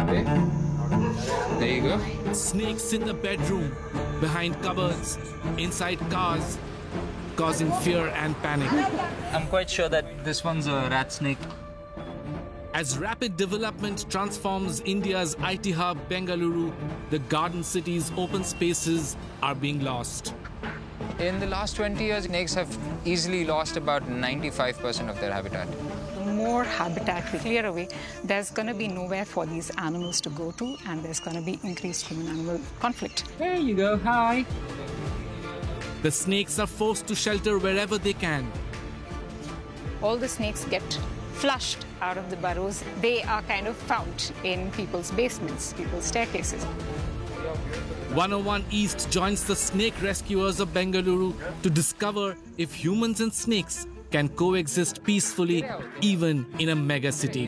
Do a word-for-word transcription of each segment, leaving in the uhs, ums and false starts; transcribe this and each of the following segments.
way. There you go. Snakes in the bedroom, behind cupboards, inside cars, causing fear and panic. I'm quite sure that this one's a rat snake. As rapid development transforms India's I T hub Bengaluru, the garden city's open spaces are being lost. In the last twenty years, snakes have easily lost about ninety-five percent of their habitat. The more habitat we clear away, there's going to be nowhere for these animals to go to, and there's going to be increased human-animal conflict. There you go, hi. The snakes are forced to shelter wherever they can. All the snakes get flushed out of the burrows. They are kind of found in people's basements, people's staircases. one oh one East joins the snake rescuers of Bengaluru to discover if humans and snakes can coexist peacefully even in a mega city.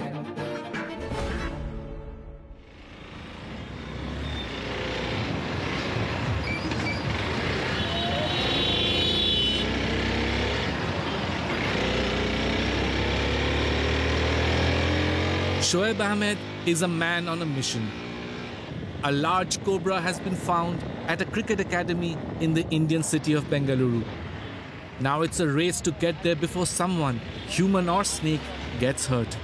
Shoaib Ahmed is a man on a mission. A large cobra has been found at a cricket academy in the Indian city of Bengaluru. Now it's a race to get there before someone, human or snake, gets hurt.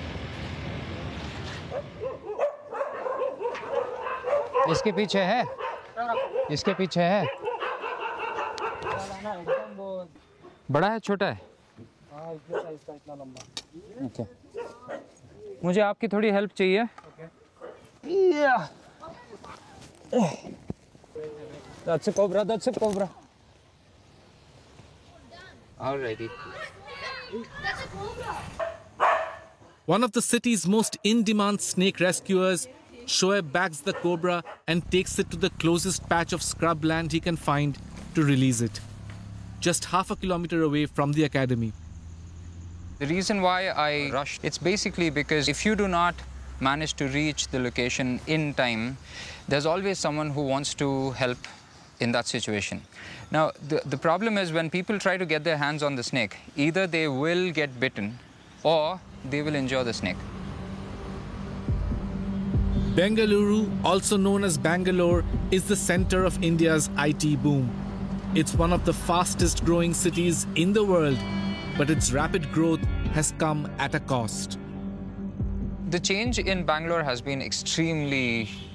इसके पीछे है इसके पीछे है बड़ा है छोटा है okay. मुझे आपकी थोड़ी हेल्प चाहिए yeah. That's a cobra, that's a cobra. Alrighty. That's a cobra. One of the city's most in-demand snake rescuers, Shoaib bags the cobra and takes it to the closest patch of scrub land he can find to release it, just half a kilometer away from the academy. The reason why I rushed, it's basically because if you do not manage to reach the location in time, there's always someone who wants to help in that situation. Now, the, the problem is when people try to get their hands on the snake, either they will get bitten or they will injure the snake. Bengaluru, also known as Bangalore, is the center of India's I T boom. It's one of the fastest growing cities in the world, but its rapid growth has come at a cost. The change in Bangalore has been extremely